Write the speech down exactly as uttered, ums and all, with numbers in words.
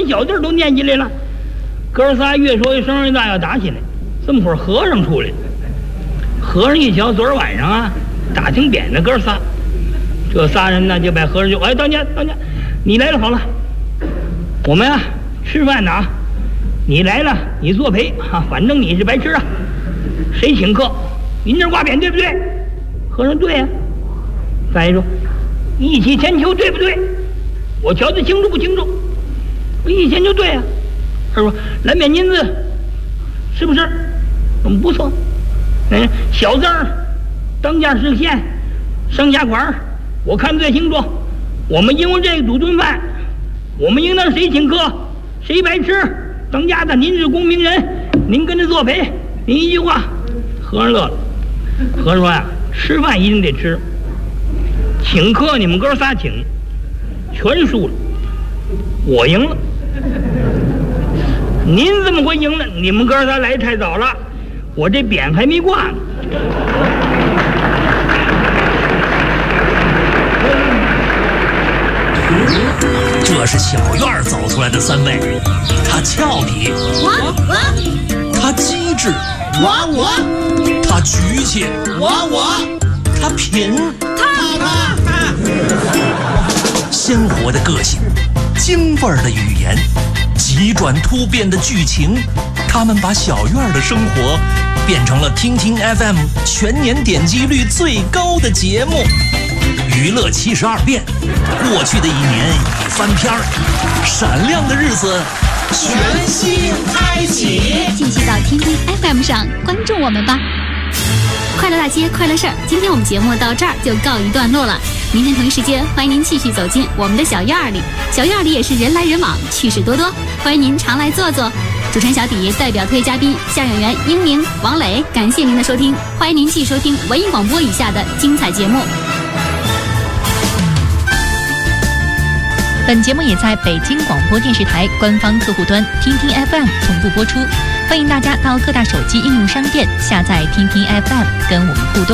小字都念起来了。哥仨越说越声音大，要打起来。这么会儿和尚出来了，和尚一瞧，昨儿晚上啊打听扁的哥仨，这仨人呢就把和尚就哎当家当家，你来了好了，我们啊吃饭呢啊，你来了你作陪啊，反正你是白吃啊，谁请客？您这挂匾对不对？和尚对呀、啊。再说一起千秋对不对？我瞧得清楚不清楚？我一起千秋对呀、啊。他说蓝匾金字是不是？嗯，不错。嗯，小字儿当家实现，上下款我看最清楚。我们因为这个赌顿饭，我们应当谁请客谁白吃。当家的您是公明人，您跟着作陪，您一句话。和尚乐了。和尚说呀、啊，吃饭一定得吃，请客你们哥仨请，全输了，我赢了。您怎么会赢了？你们哥仨来太早了，我这匾还没挂呢。 这是小院走出来的三位，他俏皮， 我我； 他机智， 我我； 他局气， 我我； 他贫， 他他他。 鲜活的个性，京味儿的语言，急转突变的剧情，他们把小院的生活变成了听听 F M 全年点击率最高的节目。娱乐七十二变，过去的一年已翻篇儿，闪亮的日子全新开启。 继续到听听 F M 上关注我们吧。快乐大街，快乐事儿。今天我们节目到这儿就告一段落了。明天同一时间，欢迎您继续走进我们的小院儿里。小院儿里也是人来人往，趣事多多，欢迎您常来坐坐。主持人小迪代表特约嘉宾相声演员英明、王磊，感谢您的收听，欢迎您继续收听文艺广播以下的精彩节目。 本节目也在北京广播电视台官方客户端听听 F M 同步播出，欢迎大家到各大手机应用商店下载听听 F M 跟我们互动。